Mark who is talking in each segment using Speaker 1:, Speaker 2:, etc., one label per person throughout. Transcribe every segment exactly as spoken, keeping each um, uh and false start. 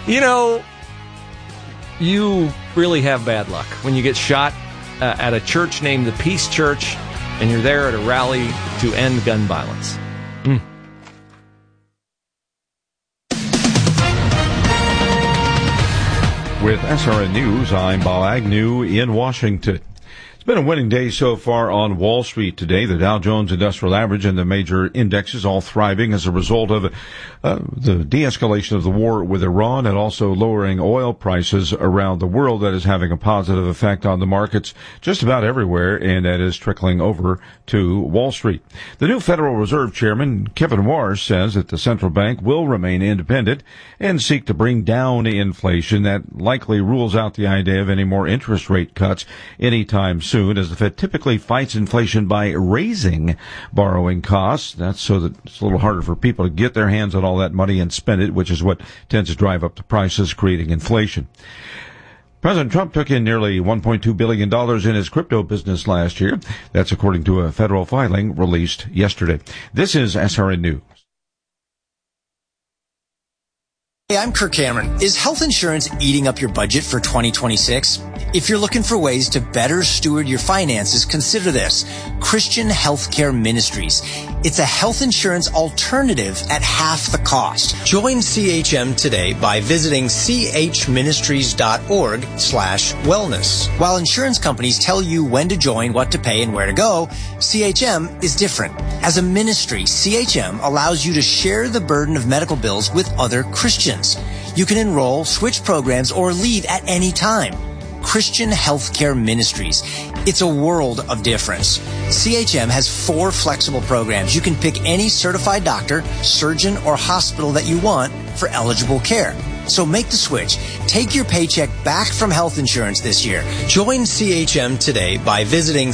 Speaker 1: You know, you really have bad luck when you get shot uh, at a church named the Peace Church, and you're there at a rally to end gun violence. Mm.
Speaker 2: With S R N News, I'm Bob Agnew in Washington. It's been a winning day so far on Wall Street today. The Dow Jones Industrial Average and the major indexes all thriving as a result of uh, the de-escalation of the war with Iran and also lowering oil prices around the world. That is having a positive effect on the markets just about everywhere, and that is trickling over to Wall Street. The new Federal Reserve Chairman, Kevin Warsh, says that the central bank will remain independent and seek to bring down inflation. That likely rules out the idea of any more interest rate cuts anytime soon, as the Fed typically fights inflation by raising borrowing costs. That's so that it's a little harder for people to get their hands on all that money and spend it, which is what tends to drive up the prices, creating inflation. President Trump took in nearly one point two billion dollars in his crypto business last year. That's according to a federal filing released yesterday. This is S R N News.
Speaker 3: Hey, I'm Kirk Cameron. Is health insurance eating up your budget for twenty twenty-six? If you're looking for ways to better steward your finances, consider this. Christian Healthcare Ministries. It's a health insurance alternative at half the cost. Join C H M today by visiting chministries.org slash wellness. While insurance companies tell you when to join, what to pay, and where to go, C H M is different. As a ministry, C H M allows you to share the burden of medical bills with other Christians. You can enroll, switch programs, or leave at any time. Christian Healthcare Ministries. It's a world of difference. C H M has four flexible programs. You can pick any certified doctor, surgeon, or hospital that you want for eligible care. So make the switch. Take your paycheck back from health insurance this year. Join C H M today by visiting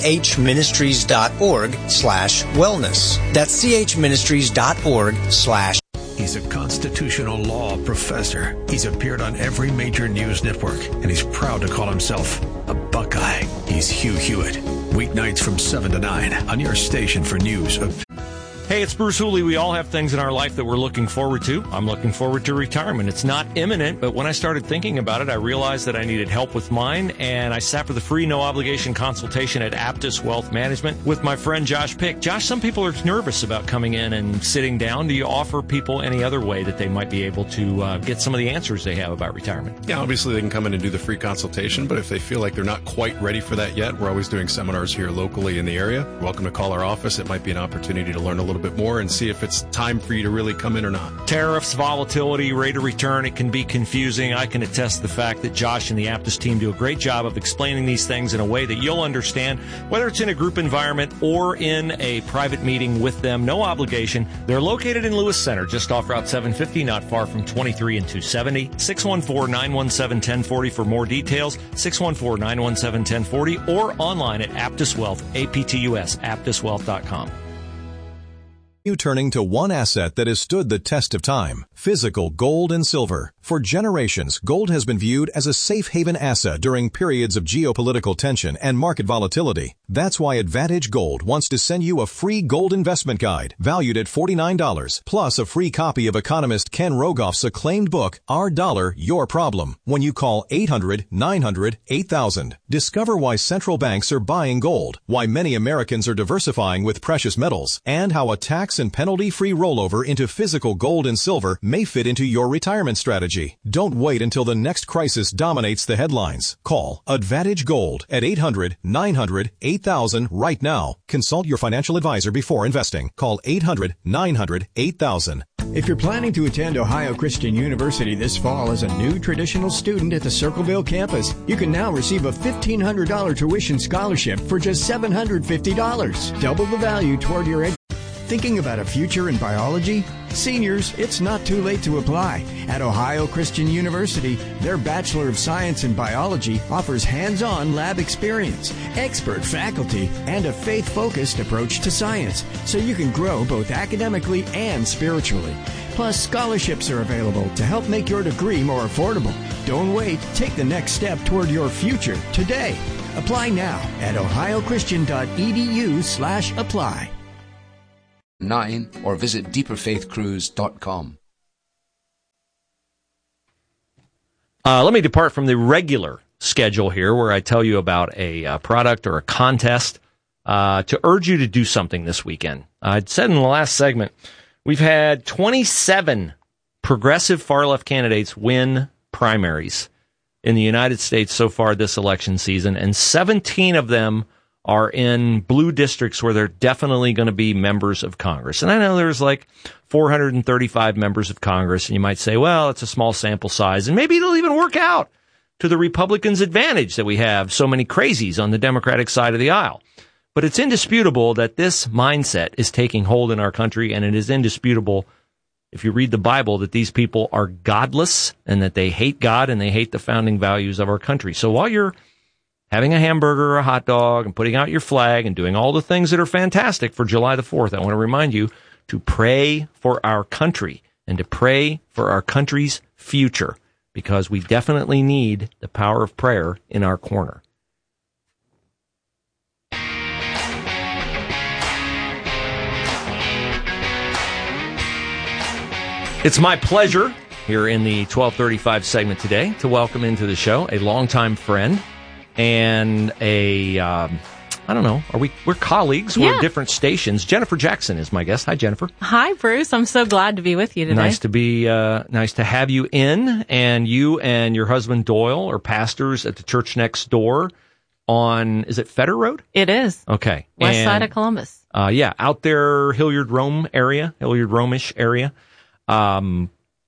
Speaker 3: chministries.org slash wellness. That's chministries.org slash
Speaker 4: He's a constitutional law professor. He's appeared on every major news network, and he's proud to call himself a Buckeye. He's Hugh Hewitt. Weeknights from seven to nine on your station for news.
Speaker 1: Hey, it's Bruce Hooley. We all have things in our life that we're looking forward to. I'm looking forward to retirement. It's not imminent, but when I started thinking about it, I realized that I needed help with mine, and I sat for the free, no-obligation consultation at Aptus Wealth Management with my friend Josh Pick. Josh, some people are nervous about coming in and sitting down. Do you offer people any other way that they might be able to uh, get some of the answers they have about retirement?
Speaker 5: Yeah, obviously they can come in and do the free consultation, but if they feel like they're not quite ready for that yet, we're always doing seminars here locally in the area. You're welcome to call our office. It might be an opportunity to learn a little bit more and see if it's time for you to really come in or not.
Speaker 1: Tariffs, volatility, rate of return, it can be confusing. I can attest to the fact that Josh and the Aptus team do a great job of explaining these things in a way that you'll understand, whether it's in a group environment or in a private meeting with them. No obligation. They're located in Lewis Center, just off Route seven fifty, not far from twenty-three and two seventy. six one four, nine one seven, one zero four zero for more details. six one four, nine one seven, one zero four zero or online at Aptus Wealth, A P T U S, aptus wealth dot com.
Speaker 6: You turning to one asset that has stood the test of time, physical gold and silver. For generations, gold has been viewed as a safe haven asset during periods of geopolitical tension and market volatility. That's why Advantage Gold wants to send you a free gold investment guide valued at forty-nine dollars, plus a free copy of economist Ken Rogoff's acclaimed book, Our Dollar, Your Problem, when you call eight hundred, nine hundred, eight thousand. Discover why central banks are buying gold, why many Americans are diversifying with precious metals, and how a tax and penalty-free rollover into physical gold and silver may fit into your retirement strategy. Don't wait until the next crisis dominates the headlines. Call Advantage Gold at eight hundred, nine hundred, eight thousand right now. Consult your financial advisor before investing. Call eight hundred, nine hundred, eight thousand.
Speaker 7: If you're planning to attend Ohio Christian University this fall as a new traditional student at the Circleville campus, you can now receive a fifteen hundred dollars tuition scholarship for just seven hundred fifty dollars. Double the value toward your education. Thinking about a future in biology? Seniors, it's not too late to apply. At Ohio Christian University, their Bachelor of Science in Biology offers hands-on lab experience, expert faculty, and a faith-focused approach to science, so you can grow both academically and spiritually. Plus, scholarships are available to help make your degree more affordable. Don't wait. Take the next step toward your future today. Apply now at ohiochristian.edu slash apply.
Speaker 8: Nine or visit deeper faith cruise dot com.
Speaker 1: Uh, let me depart from the regular schedule here where I tell you about a uh, product or a contest uh, to urge you to do something this weekend. I'd said in the last segment, we've had twenty-seven progressive far-left candidates win primaries in the United States so far this election season, and seventeen of them are in blue districts where they're definitely going to be members of Congress. And I know there's like four hundred thirty-five members of Congress, and you might say, well, it's a small sample size, and maybe it'll even work out to the Republicans' advantage that we have so many crazies on the Democratic side of the aisle. But it's indisputable that this mindset is taking hold in our country, and it is indisputable, if you read the Bible, that these people are godless and that they hate God and they hate the founding values of our country. So while you're having a hamburger or a hot dog and putting out your flag and doing all the things that are fantastic for July the fourth, I want to remind you to pray for our country and to pray for our country's future, because we definitely need the power of prayer in our corner. It's my pleasure here in the twelve thirty-five segment today to welcome into the show a longtime friend and a, um, I don't know, are we, we're colleagues,
Speaker 8: yeah.
Speaker 1: We're different stations. Jennifer Jackson is my guest. Hi, Jennifer.
Speaker 8: Hi, Bruce. I'm so glad to be with you today.
Speaker 1: Nice to be, uh, nice to have you in, and you and your husband Doyle are pastors at the church next door on, is it Fetter Road?
Speaker 8: It is.
Speaker 1: Okay.
Speaker 8: West
Speaker 1: and,
Speaker 8: side of Columbus.
Speaker 1: Uh, yeah, out there, Hilliard Rome area, Hilliard Rome-ish area. Um,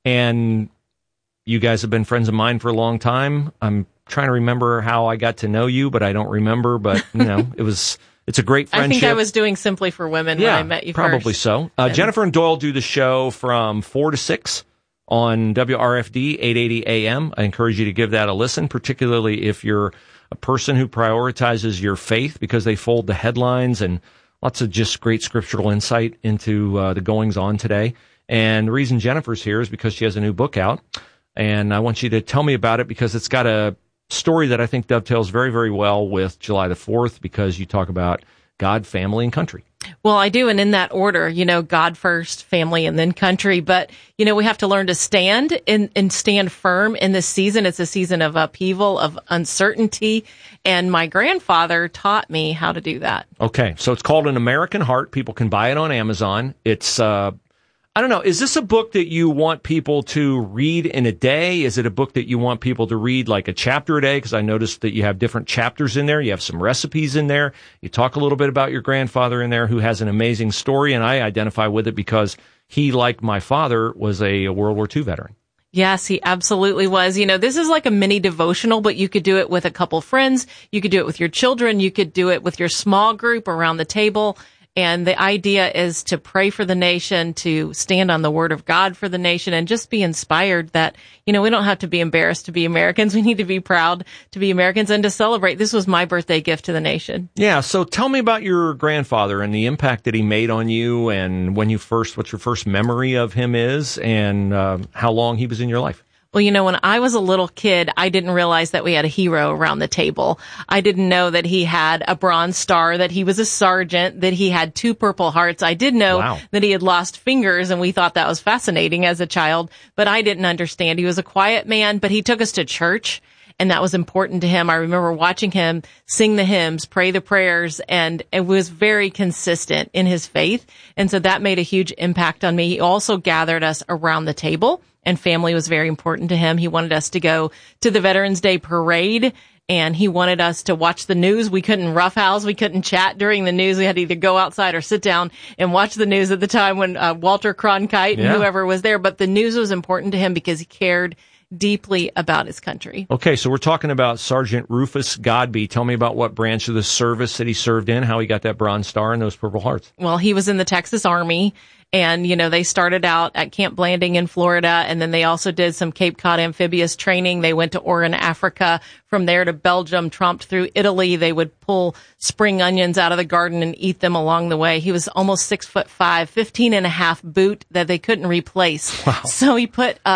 Speaker 1: and you guys have been friends of mine for a long time. I'm trying to remember how I got to know you, but I don't remember. But, you know, it was, it's a great friendship.
Speaker 8: I think I was doing Simply for Women
Speaker 1: yeah,
Speaker 8: when I met you
Speaker 1: probably
Speaker 8: first.
Speaker 1: so. Uh, Jennifer and Doyle do the show from four to six on W R F D, eight eighty A M. I encourage you to give that a listen, particularly if you're a person who prioritizes your faith, because they fold the headlines and lots of just great scriptural insight into uh, the goings on today. And the reason Jennifer's here is because she has a new book out, and I want you to tell me about it because it's got a story that I think dovetails very, very well with July the fourth, because you talk about God, family, and country.
Speaker 8: Well, I do, and in that order, you know, God first, family, and then country. But, you know, we have to learn to stand and, and stand firm in this season. It's a season of upheaval, of uncertainty, and my grandfather taught me how to do that.
Speaker 1: Okay, so it's called An American Heart. People can buy it on Amazon. It's uh I don't know. Is this a book that you want people to read in a day? Is it a book that you want people to read like a chapter a day? Because I noticed that you have different chapters in there. You have some recipes in there. You talk a little bit about your grandfather in there, who has an amazing story, and I identify with it because he, like my father, was a World War Two veteran.
Speaker 8: Yes, he absolutely was. You know, this is like a mini devotional, but you could do it with a couple friends. You could do it with your children. You could do it with your small group around the table. And the idea is to pray for the nation, to stand on the word of God for the nation, and just be inspired that, you know, we don't have to be embarrassed to be Americans. We need to be proud to be Americans and to celebrate. This was my birthday gift to the nation. Yeah.
Speaker 1: So tell me about your grandfather and the impact that he made on you, and when you first, what your first memory of him is, and uh, how long he was in your life.
Speaker 8: Well, you know, when I was a little kid, I didn't realize that we had a hero around the table. I didn't know that he had a Bronze Star, that he was a sergeant, that he had two Purple Hearts. I did know wow. that he had lost fingers, and we thought that was fascinating as a child, but I didn't understand. He was a quiet man, but he took us to church, and that was important to him. I remember watching him sing the hymns, pray the prayers, and it was very consistent in his faith. And so that made a huge impact on me. He also gathered us around the table, and family was very important to him. He wanted us to go to the Veterans Day parade, and he wanted us to watch the news. We couldn't roughhouse. We couldn't chat during the news. We had to either go outside or sit down and watch the news at the time when uh, Walter Cronkite
Speaker 1: yeah.
Speaker 8: and whoever was there. But the news was important to him because he cared deeply about his country.
Speaker 1: Okay, so we're talking about Sergeant Rufus Godbey. Tell me about what branch of the service that he served in, how he got that Bronze Star and those Purple Hearts.
Speaker 8: Well, he was in the Texas Army, and, you know, they started out at Camp Blanding in Florida, and then they also did some Cape Cod amphibious training. They went to Oran, Africa. From there to Belgium, tromped through Italy. They would pull spring onions out of the garden and eat them along the way. He was almost six foot five, fifteen and a half boot that they couldn't replace.
Speaker 1: Wow.
Speaker 8: So he put, uh,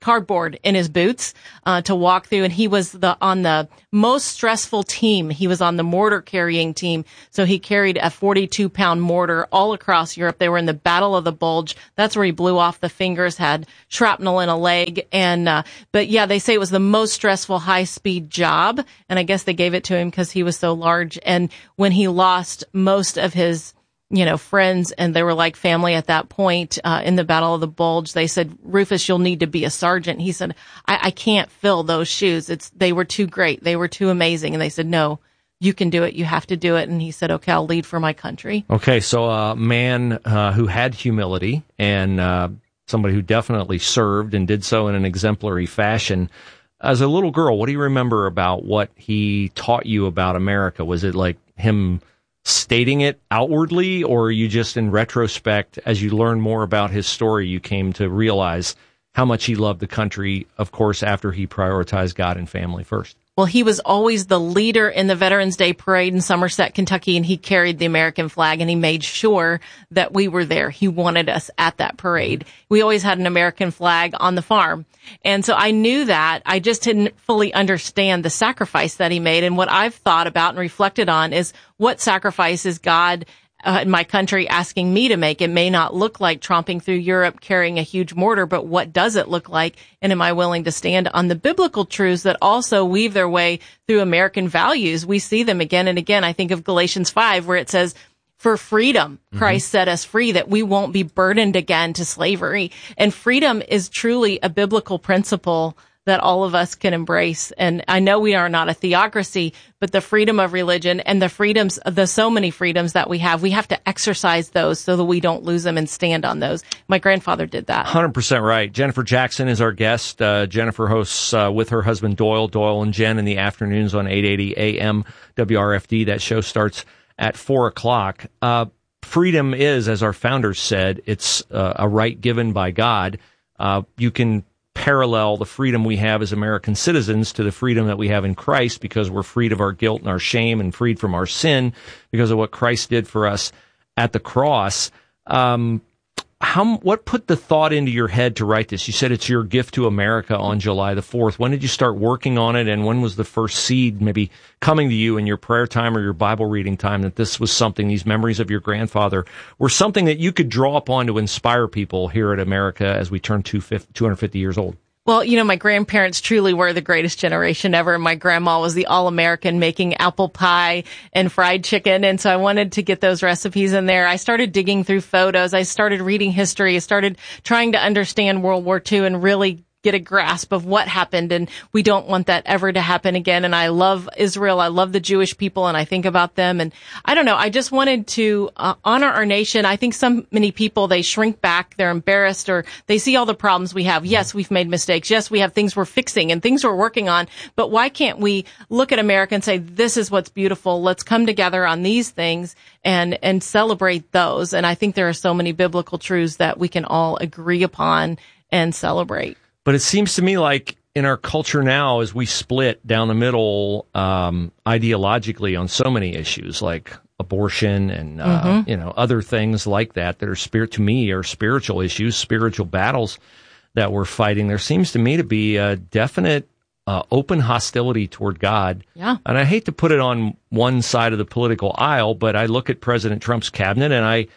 Speaker 8: cardboard in his boots uh, to walk through. And he was the on the most stressful team. He was on the mortar carrying team. So he carried a forty-two pound mortar all across Europe. They were in the Battle of the Bulge. That's where he blew off the fingers, had shrapnel in a leg. And, uh, but yeah, they say it was the most stressful high speed job. And I guess they gave it to him because he was so large. And when he lost most of his you know, friends, and they were like family at that point, uh, in the Battle of the Bulge, they said, Rufus, you'll need to be a sergeant. He said, I, I can't fill those shoes. It's, they were too great. They were too amazing. And they said, no, you can do it. You have to do it. And he said, okay, I'll lead for my country.
Speaker 1: Okay. So a man, uh, who had humility and, uh, somebody who definitely served and did so in an exemplary fashion. As a little girl, what do you remember about what he taught you about America? Was it like him stating it outwardly, or you just in retrospect, as you learn more about his story, you came to realize how much he loved the country, of course, after he prioritized God and family first?
Speaker 8: Well, he was always the leader in the Veterans Day Parade in Somerset, Kentucky, and he carried the American flag, and he made sure that we were there. He wanted us at that parade. We always had an American flag on the farm. And so I knew that. I just didn't fully understand the sacrifice that he made. And what I've thought about and reflected on is what sacrifice is God Uh, in my country asking me to make. It may not look like tromping through Europe carrying a huge mortar, but what does it look like? And am I willing to stand on the biblical truths that also weave their way through American values? We see them again and again. I think of Galatians five, where it says, for freedom, Christ mm-hmm. set us free, that we won't be burdened again to slavery. And freedom is truly a biblical principle that all of us can embrace. And I know we are not a theocracy, but the freedom of religion and the freedoms, the so many freedoms that we have, we have to exercise those so that we don't lose them and stand on those. My grandfather did that.
Speaker 1: one hundred percent right. Jennifer Jackson is our guest. Uh, Jennifer hosts uh, with her husband Doyle, Doyle and Jen in the afternoons on eight eighty A M W R F D. That show starts at four o'clock. Uh, freedom is, as our founders said, it's uh, a right given by God. Uh, you can parallel the freedom we have as American citizens to the freedom that we have in Christ, because we're freed of our guilt and our shame and freed from our sin because of what Christ did for us at the cross. Um, how, what put the thought into your head to write this? You said it's your gift to America on July the fourth. When did you start working on it, and when was the first seed maybe coming to you in your prayer time or your Bible reading time that this was something, these memories of your grandfather were something that you could draw upon to inspire people here at America as we turn two hundred fifty years old?
Speaker 8: Well, you know, my grandparents truly were the greatest generation ever. My grandma was the all-American, making apple pie and fried chicken. And so I wanted to get those recipes in there. I started digging through photos. I started reading history. I started trying to understand World War Two and really get a grasp of what happened, and we don't want that ever to happen again. And I love Israel. I love the Jewish people, and I think about them. And I don't know, I just wanted to uh, honor our nation. I think so many people, they shrink back, they're embarrassed, or they see all the problems we have. Yes, we've made mistakes. Yes, we have things we're fixing and things we're working on. But why can't we look at America and say, this is what's beautiful. Let's come together on these things and, and celebrate those. And I think there are so many biblical truths that we can all agree upon and celebrate.
Speaker 1: But it seems to me like in our culture now, as we split down the middle um, ideologically on so many issues like abortion and uh, mm-hmm. you know, other things like that that are spirit to me are spiritual issues, spiritual battles that we're fighting. There seems to me to be a definite uh, open hostility toward God.
Speaker 8: Yeah.
Speaker 1: And I hate to put it on one side of the political aisle, but I look at President Trump's cabinet and I.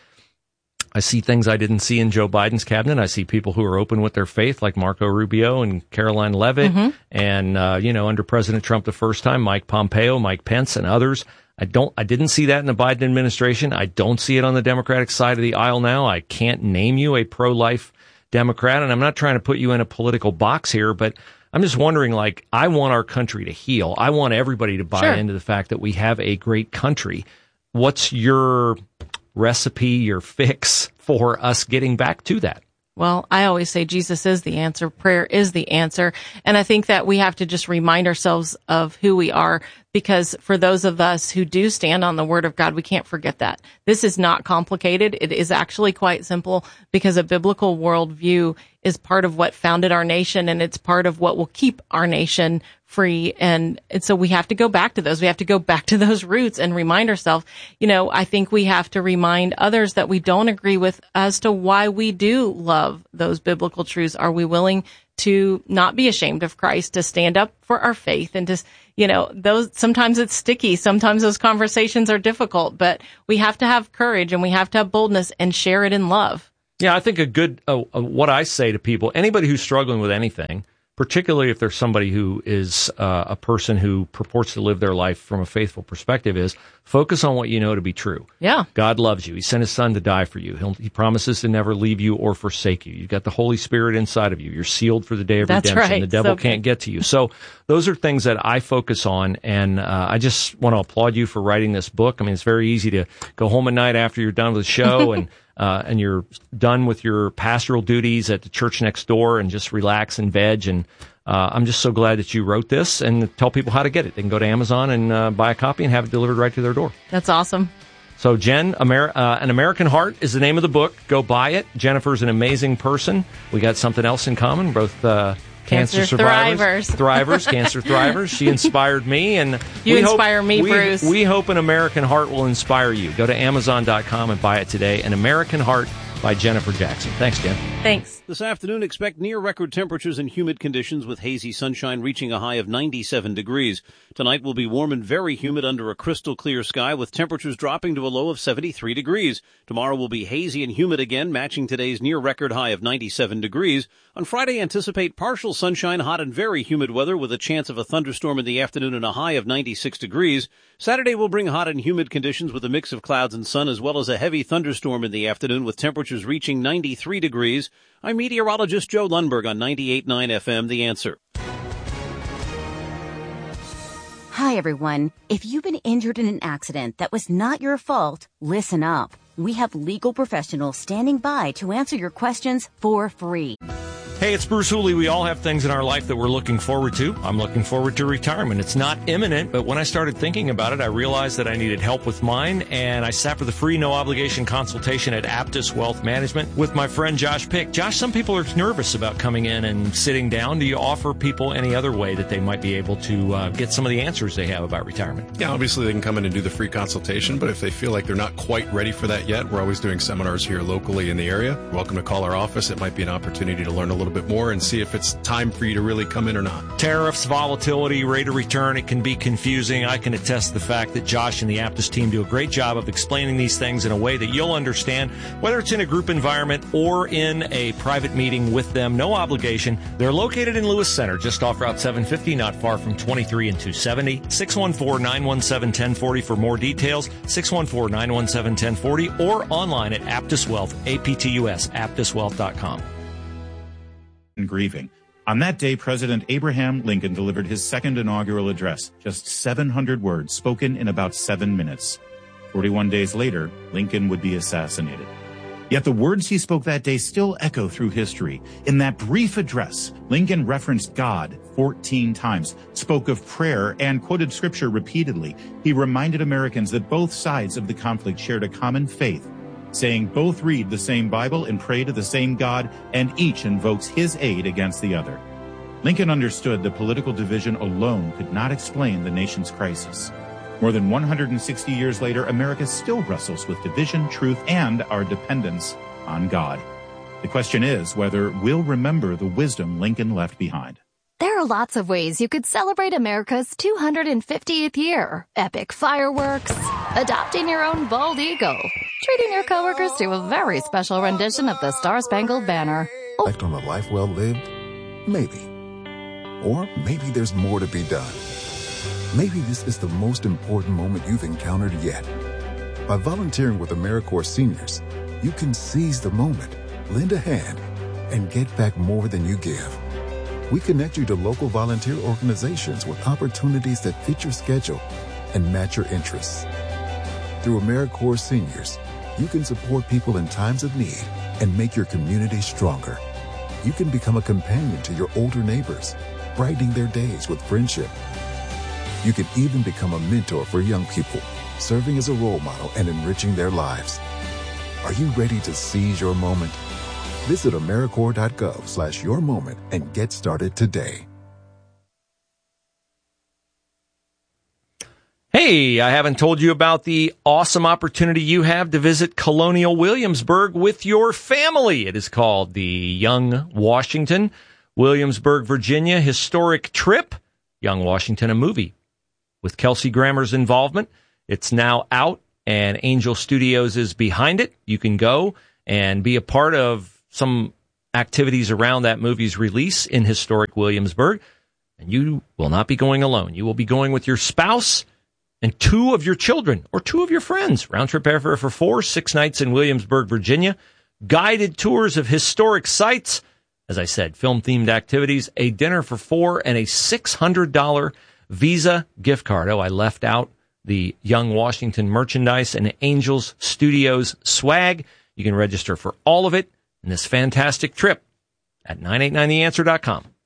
Speaker 1: I see things I didn't see in Joe Biden's cabinet. I see people who are open with their faith, like Marco Rubio and Caroline Leavitt, mm-hmm. and uh, you know, under President Trump the first time, Mike Pompeo, Mike Pence, and others. I don't, I didn't see that in the Biden administration. I don't see it on the Democratic side of the aisle now. I can't name you a pro-life Democrat, and I'm not trying to put you in a political box here, but I'm just wondering, like, I want our country to heal. I want everybody to buy sure. into the fact that we have a great country. What's your recipe, your fix for us getting back to that?
Speaker 8: Well, I always say Jesus is the answer. Prayer is the answer. And I think that we have to just remind ourselves of who we are, because for those of us who do stand on the Word of God, we can't forget that. This is not complicated. It is actually quite simple, because a biblical worldview is part of what founded our nation, and it's part of what will keep our nation free. And, and so we have to go back to those. We have to go back to those roots and remind ourselves, you know, I think we have to remind others that we don't agree with as to why we do love those biblical truths. Are we willing to not be ashamed of Christ, to stand up for our faith, and to, you know, those, sometimes it's sticky. Sometimes those conversations are difficult, but we have to have courage and we have to have boldness and share it in love.
Speaker 1: Yeah, I think a good, uh, uh, what I say to people, anybody who's struggling with anything, particularly if there's somebody who is uh, a person who purports to live their life from a faithful perspective, is focus on what you know to be true.
Speaker 8: Yeah.
Speaker 1: God loves you. He sent his son to die for you. He'll, he promises to never leave you or forsake you. You've got the Holy Spirit inside of you. You're sealed for the day of
Speaker 8: That's
Speaker 1: redemption.
Speaker 8: Right.
Speaker 1: The devil
Speaker 8: so
Speaker 1: can't get to you. So those are things that I focus on, and uh, I just want to applaud you for writing this book. I mean, it's very easy to go home at night after you're done with the show and Uh, and you're done with your pastoral duties at the church next door and just relax and veg. And uh, I'm just so glad that you wrote this, and tell people how to get it. They can go to Amazon and uh, buy a copy and have it delivered right to their door.
Speaker 8: That's awesome.
Speaker 1: So, Jen, Amer- uh, An American Heart is the name of the book. Go buy it. Jennifer's an amazing person. We got something else in common, both uh, cancer,
Speaker 8: cancer
Speaker 1: survivors.
Speaker 8: Thrivers.
Speaker 1: Thrivers, cancer thrivers. She inspired me. and
Speaker 8: You
Speaker 1: we
Speaker 8: inspire
Speaker 1: hope,
Speaker 8: me,
Speaker 1: we,
Speaker 8: Bruce.
Speaker 1: We hope An American Heart will inspire you. Go to Amazon dot com and buy it today. An American Heart by Jennifer Jackson. Thanks, Jen.
Speaker 8: Thanks.
Speaker 9: This afternoon, expect near-record temperatures and humid conditions with hazy sunshine reaching a high of ninety-seven degrees. Tonight will be warm and very humid under a crystal clear sky with temperatures dropping to a low of seventy-three degrees. Tomorrow will be hazy and humid again, matching today's near-record high of ninety-seven degrees. On Friday, anticipate partial sunshine, hot and very humid weather with a chance of a thunderstorm in the afternoon and a high of ninety-six degrees. Saturday will bring hot and humid conditions with a mix of clouds and sun, as well as a heavy thunderstorm in the afternoon with temperatures reaching ninety-three degrees. I'm meteorologist Joe Lundberg on ninety-eight point nine F M, The Answer.
Speaker 10: Hi, everyone. If you've been injured in an accident that was not your fault, listen up. We have legal professionals standing by to answer your questions for free.
Speaker 1: Hey, it's Bruce Hooley. We all have things in our life that we're looking forward to. I'm looking forward to retirement. It's not imminent, but when I started thinking about it, I realized that I needed help with mine, and I sat for the free, no-obligation consultation at Aptus Wealth Management with my friend Josh Pick. Josh, some people are nervous about coming in and sitting down. Do you offer people any other way that they might be able to uh, get some of the answers they have about retirement?
Speaker 5: Yeah, obviously they can come in and do the free consultation, but if they feel like they're not quite ready for that yet, we're always doing seminars here locally in the area. You're welcome to call our office. It might be an opportunity to learn a little bit more and see if it's time for you to really come in or not.
Speaker 1: Tariffs, volatility, rate of return, it can be confusing. I can attest to the fact that Josh and the Aptus team do a great job of explaining these things in a way that you'll understand, whether it's in a group environment or in a private meeting with them. No obligation. They're located in Lewis Center, just off Route seven fifty, not far from twenty-three and two seventy. six one four, nine one seven, one zero four zero for more details. six one four, nine one seven, one zero four zero or online at Aptus Wealth, A P T U S, aptus wealth dot com.
Speaker 11: Grieving. On that day, President Abraham Lincoln delivered his second inaugural address, just seven hundred words spoken in about seven minutes. forty-one days later, Lincoln would be assassinated. Yet the words he spoke that day still echo through history. In that brief address, Lincoln referenced God fourteen times, spoke of prayer, and quoted scripture repeatedly. He reminded Americans that both sides of the conflict shared a common faith, saying both read the same Bible and pray to the same God, and each invokes his aid against the other. Lincoln understood that political division alone could not explain the nation's crisis. More than one hundred sixty years later, America still wrestles with division, truth, and our dependence on God. The question is whether we'll remember the wisdom Lincoln left behind.
Speaker 12: There are lots of ways you could celebrate America's two hundred fiftieth year. Epic fireworks, adopting your own bald eagle, treating your coworkers to a very special rendition of the Star-Spangled Banner.
Speaker 13: Reflect on a life well lived? Maybe. Or maybe there's more to be done. Maybe this is the most important moment you've encountered yet. By volunteering with AmeriCorps Seniors, you can seize the moment, lend a hand, and get back more than you give. We connect you to local volunteer organizations with opportunities that fit your schedule and match your interests. Through AmeriCorps Seniors, you can support people in times of need and make your community stronger. You can become a companion to your older neighbors, brightening their days with friendship. You can even become a mentor for young people, serving as a role model and enriching their lives. Are you ready to seize your moment? Visit AmeriCorps.gov slash your moment and get started today.
Speaker 1: Hey, I haven't told you about the awesome opportunity you have to visit Colonial Williamsburg with your family. It is called the Young Washington, Williamsburg, Virginia Historic Trip. Young Washington, a movie with Kelsey Grammer's involvement. It's now out, and Angel Studios is behind it. You can go and be a part of some activities around that movie's release in historic Williamsburg. And you will not be going alone. You will be going with your spouse and two of your children or two of your friends. Round trip airfare for four, six nights in Williamsburg, Virginia. Guided tours of historic sites. As I said, film-themed activities, a dinner for four, and a six hundred dollars Visa gift card. Oh, I left out the Young Washington merchandise and Angels Studios swag. You can register for all of it in this fantastic trip at nine eight nine the answer dot com.